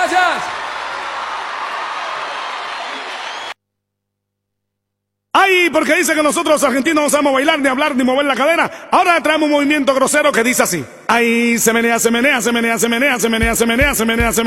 Gracias. Ay, porque dice que nosotros los argentinos no sabemos bailar, ni hablar, ni mover la cadera. Ahora traemos un movimiento grosero que dice así. Ay, se menea, se menea, se menea, se menea, se menea, se menea, se menea, se menea.